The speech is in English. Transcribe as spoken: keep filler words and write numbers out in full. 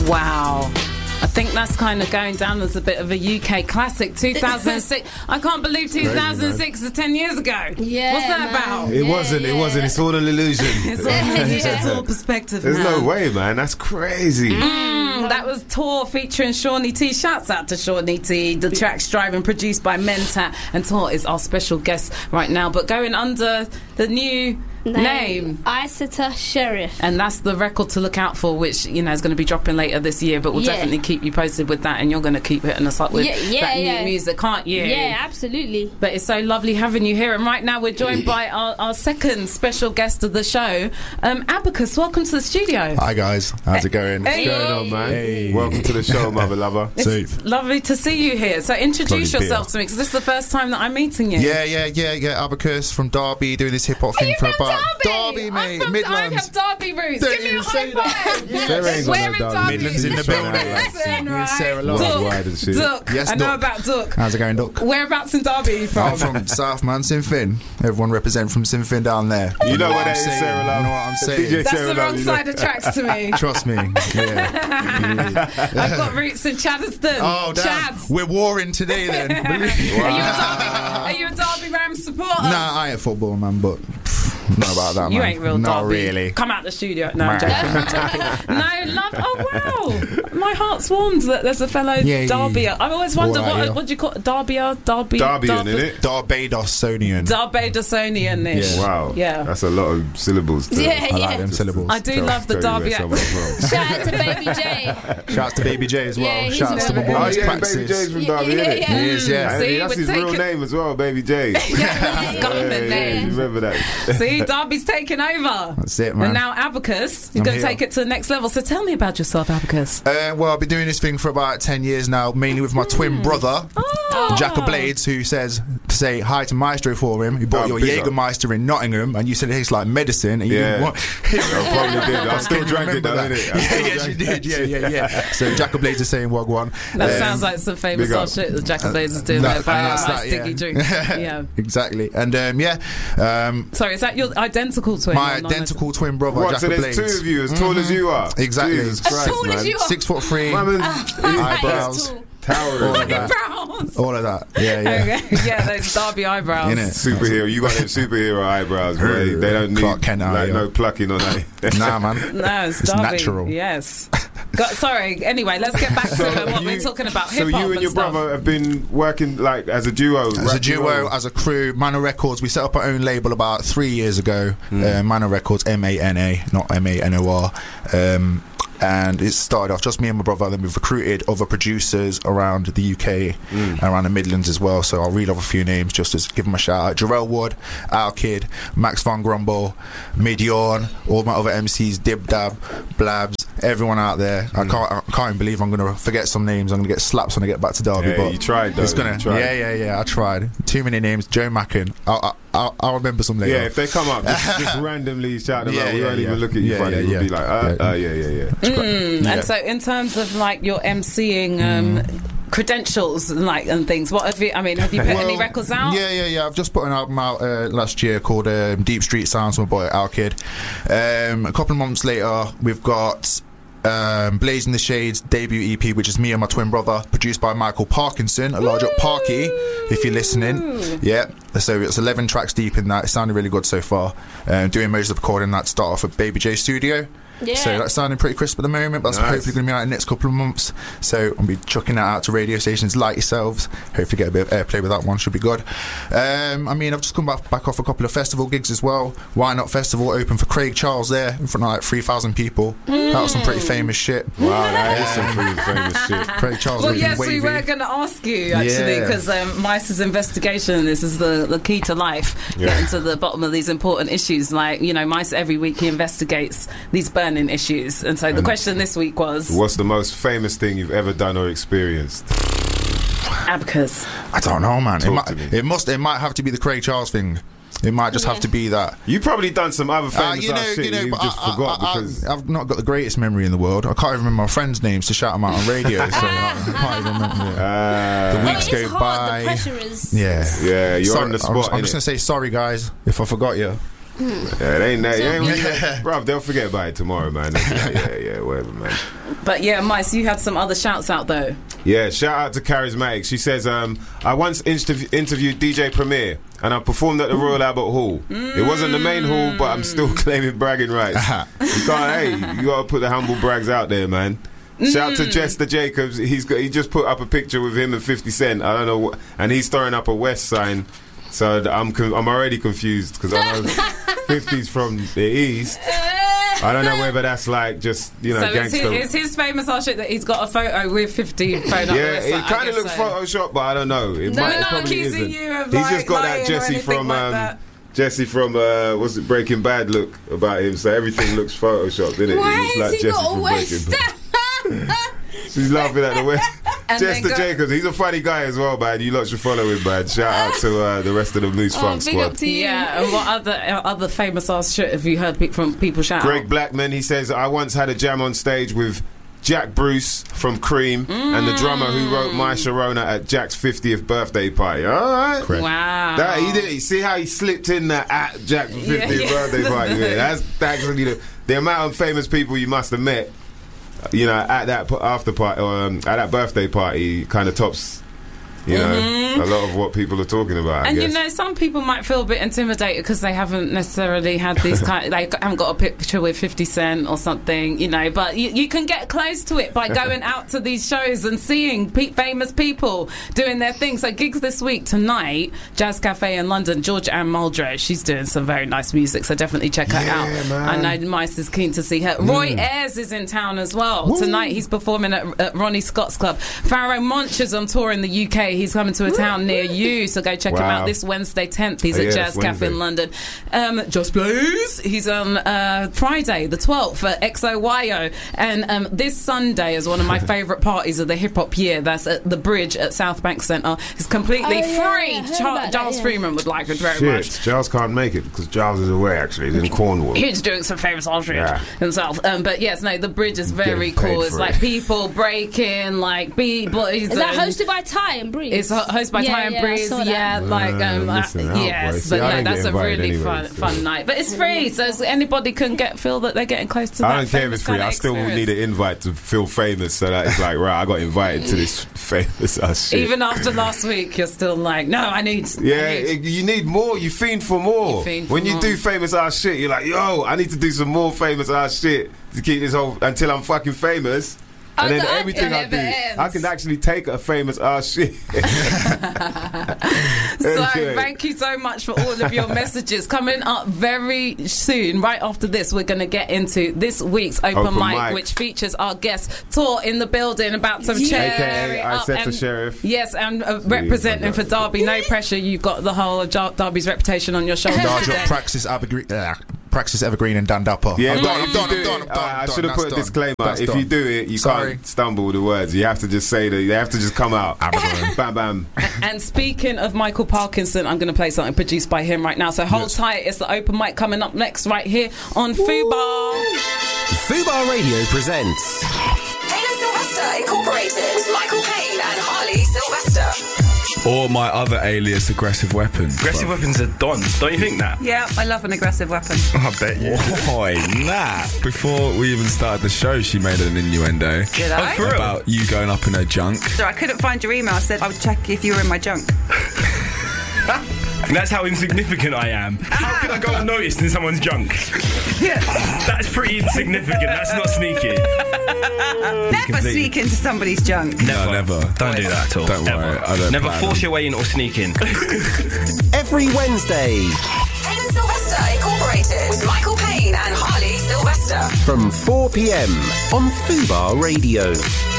Wow. I think that's kind of going down as a bit of a U K classic. two thousand six. I can't believe two thousand six is ten years ago. Yeah, what's that man. about? It Yeah, wasn't. yeah. It wasn't. It's all an illusion. It's all, it's all perspective. There's now. no way, man. That's crazy. Mm, that was Tour featuring Shawnee T. Shouts out to Shawnee T. The track's driving, produced by Mentat, and Tour is our special guest right now. But going under the new name, name. Isata Sheriff. And that's the record to look out for, which, you know, is going to be dropping later this year, but we'll Yeah. definitely keep you posted with that, and you're going to keep hitting us up with Yeah, yeah, that yeah. new music, can't you? Yeah, absolutely. But it's so lovely having you here, and right now we're joined by our, our second special guest of the show, um, Abacus. Welcome to the studio. Hi guys, how's it going? Hey. What's going on, man? Hey. Welcome to the show, mother lover. It's Safe. lovely to see you here. So introduce Lovely to be yourself here. to me, because this is the first time that I'm meeting you. Yeah, yeah, yeah, yeah. Abacus from Derby, doing this hip hop Are thing you for from about Derby? mate, I'm from, Midlands. I have Derby roots. Don't Give me a even high say that. five. There ain't got We're no in Derby. Derby. Midlands in the Showing building. out like- Listen, Me and right. Sarah Love. Duck, Wide and shit. Duck. Yes, I know Duck. about Duck. How's it going, Duck? Whereabouts in Derby are you from? I'm from South, man, Sinfin. Everyone represent from Sinfin down there. You know what what I'm that is, saying? Sarah Love? You know what I'm D saying? J That's Sarah the Love, wrong you know. side of tracks to me. Trust me. Yeah. I've got roots in Chaddeston. Oh, damn. Chads. We're warring today then. Are, you a Derby, are you a Derby Rams supporter? Nah, I ain't football, man, but pff, not about that, man. You ain't real Not Derby. really. Come out the studio. No, I'm Man. joking. I'm joking. No, love. Oh, wow. My heart's warmed that there's a fellow Yeah, yeah, Derbyer. yeah. I've always wondered, All right, what, yeah. what do you call it? Derbyer? Derby? Derbian, innit? Barbadosonian. Darbadosonian-ish. Yeah. Wow. Yeah. That's a lot of syllables. To Yeah, I like yeah. them syllables. I do tell- love the tell you Derby. where someone's from. Shout out to Baby J. Shout out to Baby J as well. Yeah, he's Shout out to my another- boy. Oh, His yeah, practices. Baby J's from Yeah, Derby, yeah, innit? yeah. He is, yeah. And See, that's we're his real taking- name as well, Baby J. Yeah, that's his government yeah, name. you remember that? See, Derby's taken over. That's it, man. And now Abacus, you're I'm going to here. take it to the next level. So tell me about yourself, Abacus. Uh, well, I've been doing this thing for about ten years now, mainly with my twin brother, Oh. Jack of Blades, who says to say hi to Maestro for him. He bought Oh, your big up. Jägermeister in Nottingham, and you said it tastes like medicine, and you Yeah. didn't want. I probably did. I still Can you drank it remember though, that? innit? I Yeah, still yes, you drank did. it. Yeah, yeah, yeah. So Jack of Blades is saying Wagwan. That Um, sounds like some famous big up. old shit that Jack of Blades is doing that- there by and a that's nice that, sticky yeah. drink. Yeah. Exactly, and um, yeah, um, Sorry, is that your identical twin? my or non- identical twin brother, What? Jack So of there's Blades. two of you, as tall as you are. Exactly. Jesus As Christ, tall as man. you are. Six foot three, Man, eyebrows, towering. all of that, Eyebrows. all of that. Yeah, yeah. Okay. Yeah, those Derby eyebrows. Innit? Superhero, you got them superhero eyebrows, boy. They don't need Clark Kent out like here. no plucking on that. Nah, man. No, it's, It's Derby. natural. Yes. Got, sorry. Anyway, let's get back to what you- we're talking about. So Hip hop you and your stuff. brother have been working like as a duo, As a rap duo, as a crew, Manor Records. We set up our own label about three years ago. Uh, Manor Records, M A N A, not M A N O R. Um, and it started off just me and my brother. Then we've recruited other producers around the U K and around the Midlands as well. So I'll read off a few names just to give them a shout out: Jarrell Wood, Our Kid, Max Van Grumble, Midyorn, all my other M Cs, Dib Dab, Blabs, everyone out there. I can't, I can't even believe I'm going to forget some names. I'm going to get slaps when I get back to Derby. Yeah, but you tried though. It's gonna, You tried. yeah, yeah, yeah. I tried. Too many names. Joe Macken. I'll, I'll, I'll remember some later. Yeah, if they come up, just, just randomly shout them Yeah, out. We yeah, won't yeah. even look at you Yeah, funny. yeah, We'll yeah. be like, uh, Yeah. uh, yeah, yeah, yeah. Mm, Yeah. And so, in terms of like your emceeing um, credentials and like and things, what have you? I mean, have you put any Well, records out? Yeah, yeah, yeah. I've just put an album out uh, last year called um, Deep Street Sounds with my boy Our Kid. Um, a couple of months later, we've got um, Blazing the Shades debut E P, which is me and my twin brother, produced by Michael Parkinson, a large up Parky, if you're listening. Yeah, so it's eleven tracks deep in that. It sounded really good so far. Um, doing most of the recording that to start off at Baby J Studio. Yeah. So that's sounding pretty crisp at the moment. That's Nice. hopefully going to be out in the next couple of months. So I'll be chucking that out to radio stations like yourselves. Hopefully get a bit of airplay with that one. Should be good. Um, I mean, I've just come back, back off a couple of festival gigs as well. Why Not Festival open for Craig Charles there in front of like three thousand people. Mm. That was some pretty famous shit. Wow, that is some pretty famous shit. Craig Charles Well, looking yes, wavy. we were going to ask you actually Yeah. because um, Mice's investigation. This is the, the key to life. Yeah. Getting to the bottom of these important issues. Like you know, Mice every week he investigates these burning issues. And so the And question this week was What's the most famous thing you've ever done or experienced? Abacus. I don't know, man. It Talk might, to me. it must. It might have to be the Craig Charles thing. It might just have Yeah. to be that. You've probably done some other Uh, famous you know, ass shit you know, you but just I, forgot I, I, because I've not got the greatest memory in the world. I can't even remember my friends' names to shout them out on radio. so I can't even remember. uh, The Well, weeks it is go hard. by. The pressure is. Yeah, yeah, you're Sorry, on the I'm spot. just, I'm just innit? gonna say sorry, guys, if I forgot you. Yeah, it ain't that. It ain't really Yeah. that. Bruv, they'll forget about it tomorrow, man. Yeah, yeah, yeah, whatever, man. But yeah, Mice, you had some other shouts out though. Yeah, shout out to Charismatic. She says, um, I once interv- interviewed D J Premier and I performed at the Royal Albert Hall. Mm. It wasn't the main hall, but I'm still claiming bragging rights. You can't, hey, you got to put the humble brags out there, man. Shout out to Jester Jacobs. He's got, he just put up a picture with him and fifty Cent. I don't know what, and he's throwing up a West sign. So I'm con- I'm already confused because I know fifty's from the East. I don't know whether that's like just, you know, so gangster. So it's his famous art shit that he's got a photo with fifty phone up. Yeah, with, it so I kind of guess looks so. photoshopped, but I don't know. It No, might, no, it probably accusing isn't. you of, He's like, just got lying that or Jesse anything from like um, that. Jesse from uh, what's it, Breaking Bad look about him. So everything looks photoshopped, isn't it? Why He looks has like he Jesse got a from waist? Breaking Bad. She's laughing at the way. And then Jester go- Jacobs, he's a funny guy as well, man. You lot should follow him, man. Shout out to uh, the rest of the Moose Oh, Funk big squad. up to you. Yeah, and what other uh, other famous ass shit have you heard pe- from people shout Greg out? Blackman, he says, I once had a jam on stage with Jack Bruce from Cream mm. and the drummer who wrote My Sharona at Jack's fiftieth birthday party. All right. Correct. Wow. That, he did, see how he slipped in that at Jack's fiftieth Yeah, yeah. birthday party. Yeah, that's actually the, the amount of famous people you must have met, you know, at that p- after party or um, at that birthday party kind of tops, you know, Mm-hmm. a lot of what people are talking about. I And guess. you know, some people might feel a bit intimidated because they haven't necessarily had these kind. They haven't got a picture with fifty Cent or something, you know. But you, you can get close to it by going out to these shows and seeing pe- famous people doing their thing. So gigs this week tonight, Jazz Cafe in London. Georgia Ann Muldrow, she's doing some very nice music, so definitely check her Yeah, out. man. I know Mice is keen to see her. Roy Ayers is in town as well tonight. He's performing at, at Ronnie Scott's club. Pharaoh Monch is on tour in the U K. He's coming to a town near you, so go check him Wow. out this Wednesday tenth. He's Oh, at yeah, Jazz it's Cafe Wednesday. in London. Um, Just Blaze, he's on uh, Friday the twelfth at X O Y O, and um, this Sunday is one of my favourite parties of the hip hop year. That's at the Bridge at South Bank Centre. It's completely Oh, yeah, free. yeah, I heard Char- about that, Giles yeah. Freeman would like it very Shit, much. Giles can't make it because Giles is away, actually. He's in Cornwall. He's doing some famous art Yeah. himself. Um, but yes, no, the Bridge is very Getting paid cool. It's for like it. people breaking, like B-boys. Is that and- hosted by Ty and Breeze? It's ho- hosted by Yeah, Ty and yeah, I Breeze, saw that. yeah, like um, Uh, uh, listen out, boy. yes, See, but I no, don't that's get a invited really anyway, fun, so. fun night. But it's free, so it's- anybody can get feel that they're getting close to that. I don't care if famous it's free. kind I of still will experience. need an invite to feel famous, so that it's like, right, I got invited to this famous ass shit. Even after last week, you're still like, no, I need. yeah, I need. it- you need more. You fiend for more. You fiend for when you more. do famous ass shit, you're like, yo, I need to do some more famous ass shit to keep this whole until I'm fucking famous. And then Oh, that- everything it I never do, ends. I can actually take a famous ass shit. So Anyway. thank you so much for all of your messages. Coming up very soon, right after this, we're going to get into this week's open, Open mic, mic. which features our guest Tor in the building, about to Yeah. cheer A K A it I up said to and- Sheriff. Yes, and uh, representing for Derby. No pressure. You've got the whole of Jar- Derby's reputation on your shoulders Dark today. Praxis Evergreen, uh, Praxis Evergreen and Dan Dapper. Yeah, I'm but done, if I'm you done, do I'm it- done, I'm done. uh, I I'm should done, have put a that's disclaimer. done. That's If done. you do it, you Sorry. can't stumble with the words. You have to just say that. They have to just come out. Bam, bam. And speaking of Michael Parkinson, I'm going to play something produced by him right now. So hold Yes. tight. It's the open mic coming up next right here on Fubar. Fubar Radio presents Taylor Sylvester Incorporated with Michael Payne and Harley Sylvester. Or my other alias, Aggressive Weapon. Aggressive weapons are done. Don't you think that? Yeah, I love an aggressive weapon. I bet you. Boy, nah. Before we even started the show, she made an innuendo Did I? Oh, for real? about you going up in her junk. So I couldn't find your email. I said I would check if you were in my junk. And that's how insignificant I am. How can I go unnoticed in someone's junk? Yeah. That's pretty insignificant. That's not sneaky. Never Completely. sneak into somebody's junk. No, never. Don't do that at all. Don't worry, Ever. I don't Never plan force on- your way in or sneak in. every Wednesday Taylor Sylvester Incorporated with Michael Payne and Harley Sylvester. from four p.m. on Fubar Radio.